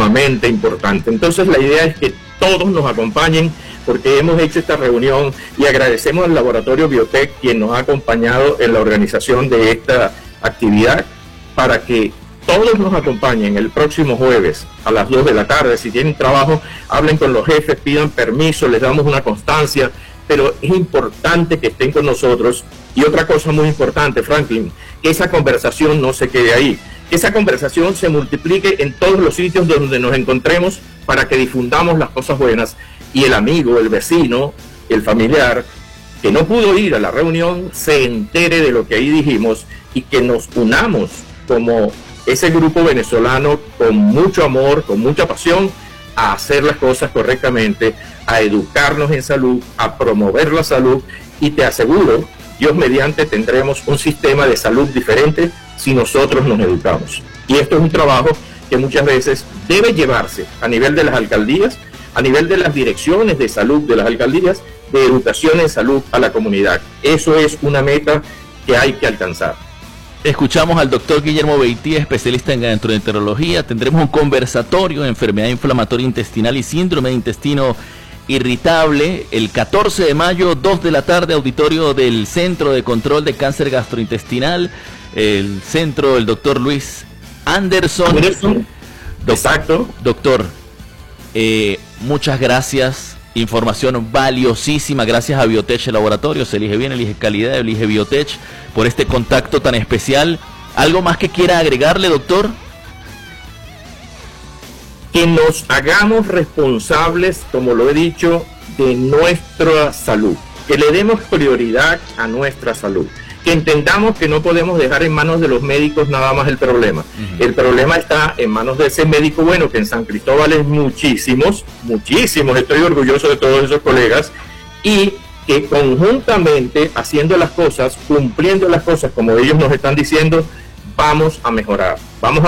sumamente importante. Entonces la idea es que todos nos acompañen, porque hemos hecho esta reunión y agradecemos al Laboratorio Biotech, quien nos ha acompañado en la organización de esta actividad, para que todos nos acompañen el próximo jueves a las 2 de la tarde. Si tienen trabajo, hablen con los jefes, pidan permiso, les damos una constancia, pero es importante que estén con nosotros. Y otra cosa muy importante, Franklin, que esa conversación no se quede ahí, que esa conversación se multiplique en todos los sitios donde nos encontremos, para que difundamos las cosas buenas y el amigo, el vecino, el familiar que no pudo ir a la reunión se entere de lo que ahí dijimos, y que nos unamos como ese grupo venezolano con mucho amor, con mucha pasión, a hacer las cosas correctamente, a educarnos en salud, a promover la salud, y te aseguro, Dios mediante, tendremos un sistema de salud diferente si nosotros nos educamos. Y esto es un trabajo que muchas veces debe llevarse a nivel de las alcaldías, a nivel de las direcciones de salud de las alcaldías, de educación en salud a la comunidad. Eso es una meta que hay que alcanzar. Escuchamos al doctor Guillermo Beitia, especialista en gastroenterología. Tendremos un conversatorio de enfermedad inflamatoria intestinal y síndrome de intestino irritable el 14 de mayo, 2 de la tarde, auditorio del Centro de Control de Cáncer Gastrointestinal, el centro del doctor Luis Anderson. Exacto. Doctor, muchas gracias. Información valiosísima. Gracias a Biotech Laboratorios. Elige bien, elige calidad, elige Biotech, por este contacto tan especial. ¿Algo más que quiera agregarle, doctor? Que nos hagamos responsables, como lo he dicho, de nuestra salud. Que le demos prioridad a nuestra salud. Que entendamos que no podemos dejar en manos de los médicos nada más el problema. El problema está en manos de ese médico bueno, que en San Cristóbal es muchísimos, estoy orgulloso de todos esos colegas, y que conjuntamente, haciendo las cosas, cumpliendo las cosas como ellos nos están diciendo, vamos a mejorar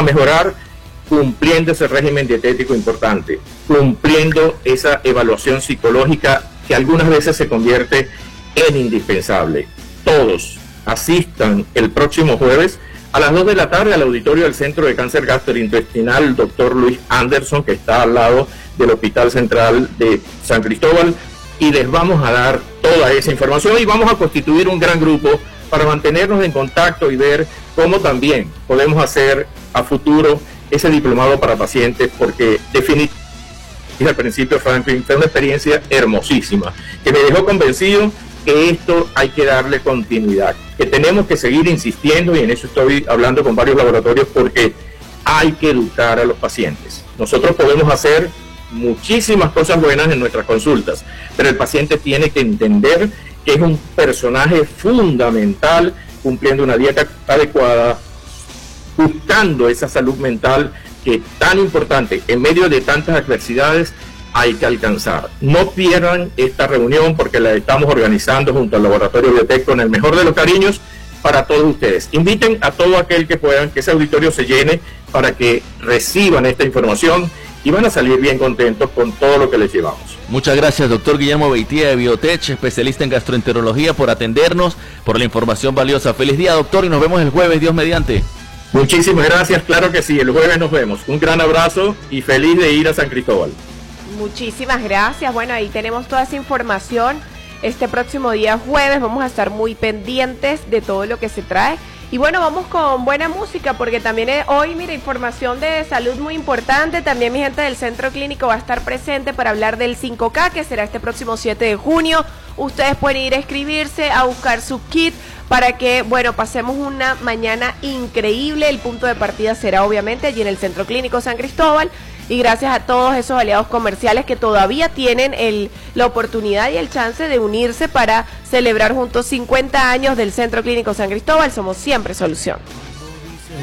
cumpliendo ese régimen dietético importante, cumpliendo esa evaluación psicológica que algunas veces se convierte en indispensable. Todos asistan el próximo jueves a las 2 de la tarde al auditorio del Centro de Cáncer Gastrointestinal, el doctor Luis Anderson, que está al lado del Hospital Central de San Cristóbal, y les vamos a dar toda esa información, y vamos a constituir un gran grupo para mantenernos en contacto y ver cómo también podemos hacer a futuro ese diplomado para pacientes, porque definitivamente, al principio, Franklin, fue una experiencia hermosísima, que me dejó convencido que esto hay que darle continuidad, que tenemos que seguir insistiendo, y en eso estoy hablando con varios laboratorios, porque hay que educar a los pacientes. Nosotros podemos hacer muchísimas cosas buenas en nuestras consultas, pero el paciente tiene que entender que es un personaje fundamental, cumpliendo una dieta adecuada, buscando esa salud mental que es tan importante en medio de tantas adversidades. Hay que alcanzar. No pierdan esta reunión, porque la estamos organizando junto al Laboratorio Biotech con el mejor de los cariños para todos ustedes. Inviten a todo aquel que puedan, que ese auditorio se llene, para que reciban esta información, y van a salir bien contentos con todo lo que les llevamos. Muchas gracias, doctor Guillermo Beitia de Biotech, especialista en gastroenterología, por atendernos, por la información valiosa. Feliz día, doctor, y nos vemos el jueves, Dios mediante. Muchísimas gracias, claro que sí, el jueves nos vemos. Un gran abrazo y feliz de ir a San Cristóbal. Muchísimas gracias. Bueno, ahí tenemos toda esa información. Este próximo día jueves vamos a estar muy pendientes de todo lo que se trae. Y bueno, vamos con buena música, porque también hoy, mira, información de salud muy importante. También mi gente del Centro Clínico va a estar presente para hablar del 5K, que será este próximo 7 de junio. Ustedes pueden ir a inscribirse, a buscar su kit, para que, bueno, pasemos una mañana increíble. El punto de partida será obviamente allí en el Centro Clínico San Cristóbal. Y gracias a todos esos aliados comerciales que todavía tienen la oportunidad y el chance de unirse para celebrar juntos 50 años del Centro Clínico San Cristóbal. Somos siempre solución.